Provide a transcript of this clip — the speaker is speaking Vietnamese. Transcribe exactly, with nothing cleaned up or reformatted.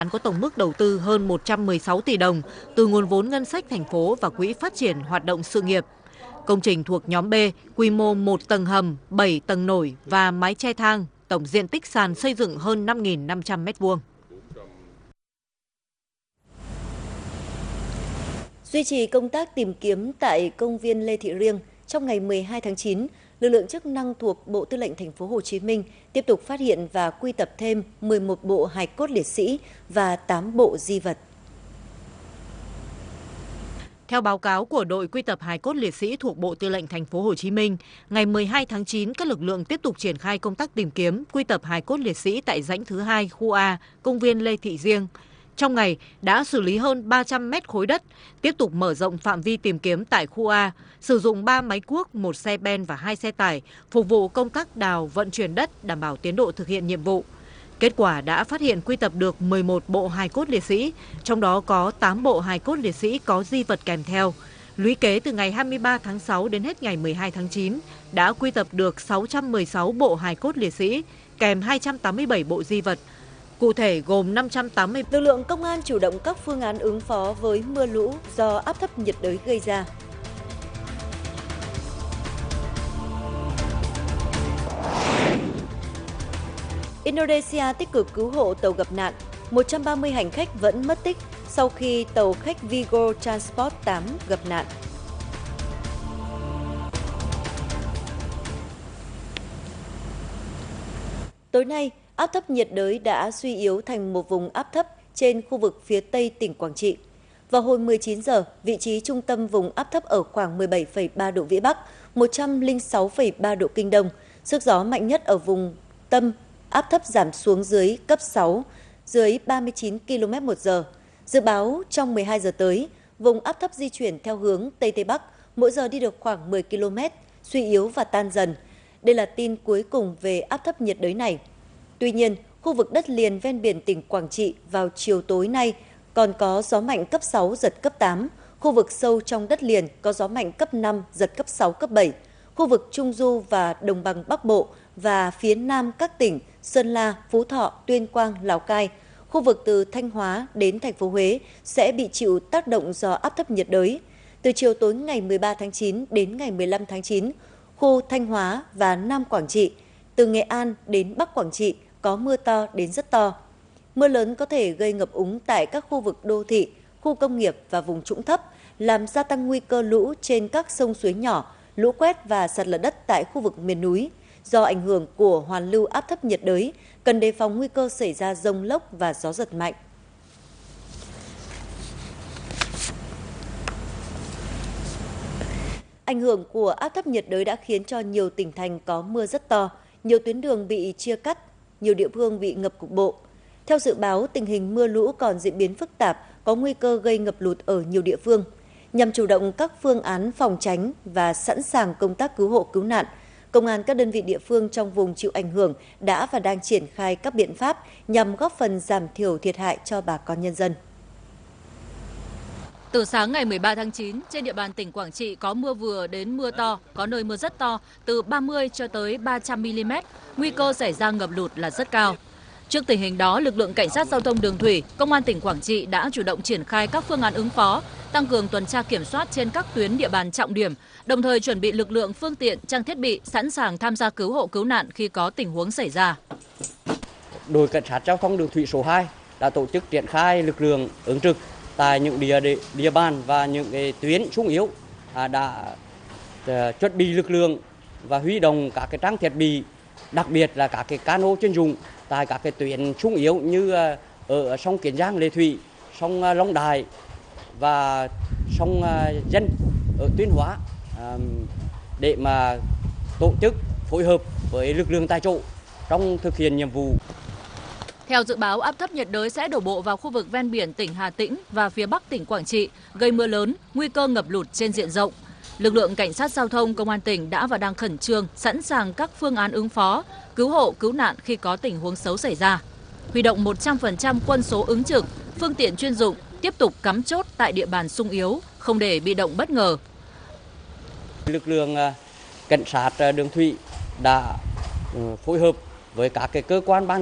có tổng mức đầu tư hơn một trăm mười sáu tỷ đồng từ nguồn vốn ngân sách thành phố và quỹ phát triển hoạt động sự nghiệp. Công trình thuộc nhóm B, quy mô một tầng hầm, bảy tầng nổi và mái che thang, tổng diện tích sàn xây dựng hơn năm nghìn năm trăm mét vuông. Duy trì công tác tìm kiếm tại công viên Lê Thị Riêng, trong ngày mười hai tháng chín, lực lượng chức năng thuộc Bộ Tư lệnh Thành phố Hồ Chí Minh tiếp tục phát hiện và quy tập thêm mười một bộ hài cốt liệt sĩ và tám bộ di vật. Theo báo cáo của đội quy tập hài cốt liệt sĩ thuộc Bộ Tư lệnh Thành phố Hồ Chí Minh, ngày mười hai tháng chín, các lực lượng tiếp tục triển khai công tác tìm kiếm, quy tập hài cốt liệt sĩ tại rãnh thứ hai khu A, công viên Lê Thị Riêng. Trong ngày, đã xử lý hơn ba trăm mét khối đất, tiếp tục mở rộng phạm vi tìm kiếm tại khu A, sử dụng ba máy cuốc, một xe ben và hai xe tải, phục vụ công tác đào, vận chuyển đất, đảm bảo tiến độ thực hiện nhiệm vụ. Kết quả đã phát hiện quy tập được mười một bộ hài cốt liệt sĩ, trong đó có tám bộ hài cốt liệt sĩ có di vật kèm theo. Lũy kế từ ngày hai mươi ba tháng sáu đến hết ngày mười hai tháng chín, đã quy tập được sáu trăm mười sáu bộ hài cốt liệt sĩ, kèm hai trăm tám mươi bảy bộ di vật. Cụ thể gồm năm trăm tám mươi. Lực lượng công an chủ động các phương án ứng phó với mưa lũ do áp thấp nhiệt đới gây ra. Indonesia tích cực cứu hộ tàu gặp nạn, một trăm ba mươi hành khách vẫn mất tích sau khi tàu khách Vigo Transport tám gặp nạn. Tối nay, áp thấp nhiệt đới đã suy yếu thành một vùng áp thấp trên khu vực phía tây tỉnh Quảng Trị. Vào hồi mười chín giờ, vị trí trung tâm vùng áp thấp ở khoảng mười bảy phẩy ba độ Vĩ Bắc, một trăm lẻ sáu phẩy ba độ Kinh Đông. Sức gió mạnh nhất ở vùng tâm áp thấp giảm xuống dưới cấp sáu, dưới ba mươi chín ki lô mét một giờ. Dự báo trong mười hai giờ tới, vùng áp thấp di chuyển theo hướng Tây Tây Bắc, mỗi giờ đi được khoảng mười ki lô mét, suy yếu và tan dần. Đây là tin cuối cùng về áp thấp nhiệt đới này. Tuy nhiên, khu vực đất liền ven biển tỉnh Quảng Trị vào chiều tối nay còn có gió mạnh cấp sáu, giật cấp tám. Khu vực sâu trong đất liền có gió mạnh cấp năm, giật cấp sáu, cấp bảy. Khu vực Trung Du và Đồng bằng Bắc Bộ và phía nam các tỉnh Sơn La, Phú Thọ, Tuyên Quang, Lào Cai, khu vực từ Thanh Hóa đến thành phố Huế sẽ bị chịu tác động do áp thấp nhiệt đới. Từ chiều tối ngày mười ba tháng chín đến ngày mười lăm tháng chín, khu Thanh Hóa và Nam Quảng Trị, từ Nghệ An đến Bắc Quảng Trị có mưa to đến rất to. Mưa lớn có thể gây ngập úng tại các khu vực đô thị, khu công nghiệp và vùng trũng thấp, làm gia tăng nguy cơ lũ trên các sông suối nhỏ, lũ quét và sạt lở đất tại khu vực miền núi. Do ảnh hưởng của hoàn lưu áp thấp nhiệt đới, cần đề phòng nguy cơ xảy ra dông lốc và gió giật mạnh. Ảnh hưởng của áp thấp nhiệt đới đã khiến cho nhiều tỉnh thành có mưa rất to, nhiều tuyến đường bị chia cắt, nhiều địa phương bị ngập cục bộ. Theo dự báo, tình hình mưa lũ còn diễn biến phức tạp, có nguy cơ gây ngập lụt ở nhiều địa phương. Nhằm chủ động các phương án phòng tránh và sẵn sàng công tác cứu hộ cứu nạn, Công an các đơn vị địa phương trong vùng chịu ảnh hưởng đã và đang triển khai các biện pháp nhằm góp phần giảm thiểu thiệt hại cho bà con nhân dân. Từ sáng ngày mười ba tháng chín, trên địa bàn tỉnh Quảng Trị có mưa vừa đến mưa to, có nơi mưa rất to, từ ba mươi cho tới ba trăm mi li mét, nguy cơ xảy ra ngập lụt là rất cao. Trước tình hình đó, lực lượng cảnh sát giao thông đường thủy, Công an tỉnh Quảng Trị đã chủ động triển khai các phương án ứng phó, tăng cường tuần tra kiểm soát trên các tuyến địa bàn trọng điểm, đồng thời chuẩn bị lực lượng, phương tiện, trang thiết bị sẵn sàng tham gia cứu hộ cứu nạn khi có tình huống xảy ra. Đội cảnh sát giao thông đường thủy số hai đã tổ chức triển khai lực lượng ứng trực tại những địa địa bàn và những tuyến sung yếu, đã chuẩn bị lực lượng và huy động các cái trang thiết bị, đặc biệt là các cái cano chuyên dụng tại các cái tuyến sung yếu như ở sông Kiến Giang, Lệ Thủy, sông Long Đài và sông Dân ở Tuyên Hóa, để mà tổ chức phối hợp với lực lượng tại chỗ trong thực hiện nhiệm vụ. Theo dự báo, áp thấp nhiệt đới sẽ đổ bộ vào khu vực ven biển tỉnh Hà Tĩnh và phía bắc tỉnh Quảng Trị, gây mưa lớn, nguy cơ ngập lụt trên diện rộng. Lực lượng cảnh sát giao thông Công an tỉnh đã và đang khẩn trương, sẵn sàng các phương án ứng phó, cứu hộ, cứu nạn khi có tình huống xấu xảy ra. Huy động một trăm phần trăm quân số ứng trực, phương tiện chuyên dụng, tiếp tục cắm chốt tại địa bàn sung yếu, không để bị động bất ngờ. Lực lượng cảnh sát đường thủy đã phối hợp với các cái cơ quan ban